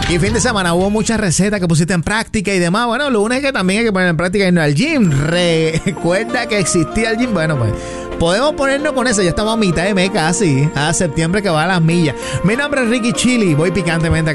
Y fin de semana hubo muchas recetas que pusiste en práctica y demás. Bueno, lo único es que también hay que poner en práctica y irnos al gym. Recuerda que existía el gym. Bueno, pues podemos ponernos con eso. Ya estamos a mitad de mes casi. A septiembre que va a las millas. Mi nombre es Ricky Chili. Voy picantemente